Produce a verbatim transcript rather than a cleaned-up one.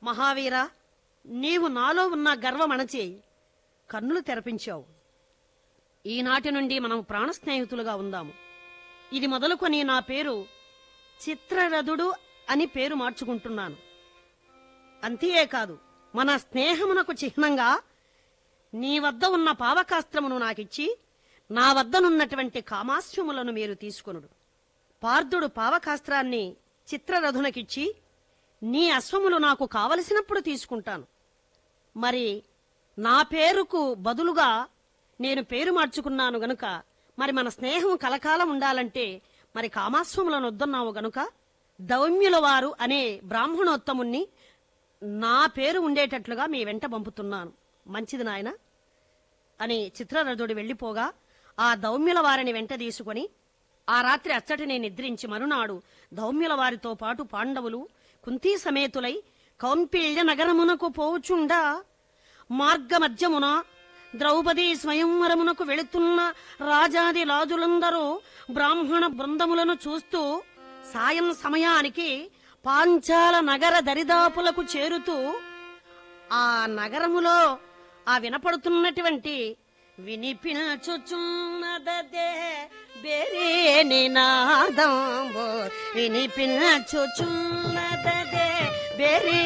మహావీరా, నీవు నాలో ఉన్న గర్వం అణచి కన్నులు తెరపించావు. ఈనాటి నుండి మనం ప్రాణ స్నేహితులుగా ఉందాము. ఇది మొదలుకొని నా పేరు చిత్రరథుడు అని పేరు మార్చుకుంటున్నాను. అంతేకాదు, మన స్నేహమునకు చిహ్నంగా నీ వద్ద ఉన్న పావకాస్త్రమును నాకిచ్చి నా వద్దనున్నటువంటి కామాశ్వములను మీరు తీసుకొనుడు. పార్థుడు పావకాస్త్రాన్ని చిత్రరథునకిచ్చి నీ అశ్వములు నాకు కావలసినప్పుడు తీసుకుంటాను. మరి నా పేరుకు బదులుగా నేను పేరు మార్చుకున్నాను గనుక మరి మన స్నేహం కలకాలం ఉండాలంటే మరి కామాశ్వములను వద్దన్నావు గనుక దౌమ్యుల వారు అనే బ్రాహ్మణోత్తముణ్ణి నా పేరు ఉండేటట్లుగా మీ వెంట పంపుతున్నాను. మంచిది నాయన అని చిత్రరథుడు వెళ్లిపోగా ఆ దౌమ్యుల వారిని వెంట తీసుకుని ఆ రాత్రి అచ్చటిని నిద్రించి మరునాడు దౌమ్యుల వారితో పాటు పాండవులు కుంతీ సమేతులై కౌంపిల్య నగరమునకు పోవుచుండా మార్గమధ్యమున ద్రౌపది స్వయంవరమునకు వెళుతున్న రాజాది రాజులందరూ బ్రాహ్మణ బృందములను చూస్తూ సాయం సమయానికి పాంచాల నగర దరిదాపులకు చేరుతూ ఆ నగరములో ఆ వినపడుతున్నటువంటి వినిపించుచున్నదే బేరే నినాదంబో వినిపించుచున్నదే బేరే